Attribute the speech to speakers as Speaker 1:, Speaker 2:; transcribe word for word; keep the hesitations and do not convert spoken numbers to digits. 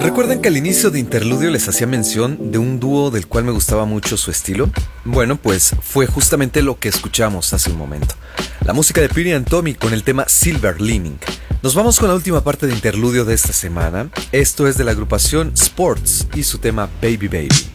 Speaker 1: ¿Recuerdan que al inicio de Interludio les hacía mención de un dúo del cual me gustaba mucho su estilo? Bueno, pues fue justamente lo que escuchamos hace un momento. La música de Pretty and Tommy con el tema Silver Lining. Nos vamos con la última parte de Interludio de esta semana. Esto es de la agrupación Sports y su tema Baby Baby.